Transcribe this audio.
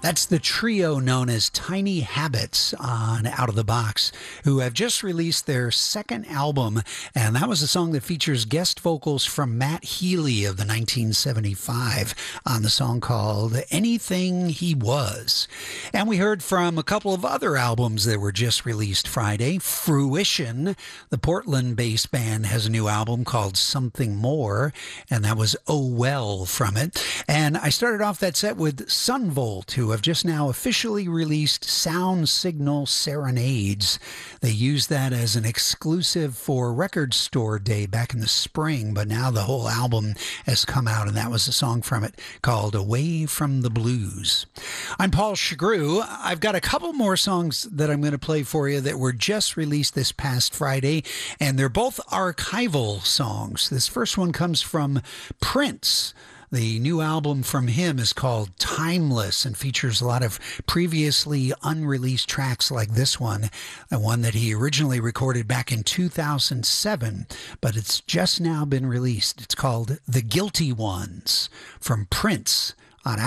That's the trio known as Tiny Habits on Out of the Box, who have just released their second album, and that was a song that features guest vocals from Matt Healy of the 1975 on the song called Anything He Was. And we heard from a couple of other albums that were just released Friday. Fruition, the Portland-based band, has a new album called Something More, and that was Oh Well from it. And I started off that set with Sunvolt, who have just now officially released Sound Signal Serenades. They used that as an exclusive for Record Store Day back in the spring, but now the whole album has come out, and that was a song from it called Away from the Blues. I'm Paul Chagru. I've got a couple more songs that I'm going to play for you that were just released this past Friday, and they're both archival songs. This first one comes from Prince. The new album from him is called Timeless and features a lot of previously unreleased tracks like this one, the one that he originally recorded back in 2007, but it's just now been released. It's called The Guilty Ones from Prince